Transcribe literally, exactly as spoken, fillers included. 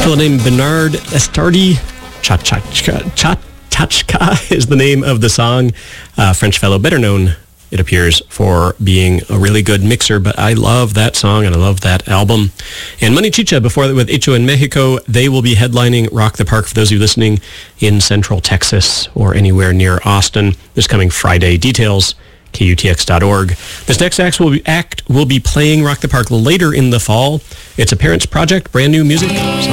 fellow named Bernard Estardi. Cha-cha-cha-cha-cha is the name of the song. Uh, French fellow, better known, it appears, for being a really good mixer, but I love that song and I love that album. And Money Chicha, before that with Hecho in Mexico, they will be headlining Rock the Park for those of you listening in Central Texas or anywhere near Austin this coming Friday. Details, K U T X dot org. This next act will be, act will be playing Rock the Park later in the fall. It's a parents' project, brand new music.